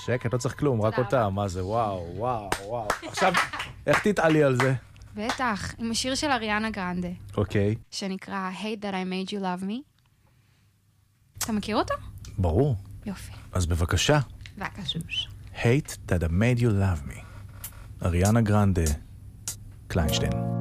שקט, לא צריך כלום, רק אותה, מה זה, וואו, וואו, וואו. עכשיו, איך תתעלי על זה? בטח, עם השיר של אריאנה גרנדה, אוקיי. שנקרא Hate That I Made You Love Me. אתה מכיר אותו? ברור. יופי. אז בבקשה. בבקשה. Hate That I Made You Love Me. אריאנה גרנדה, קליינשטיין.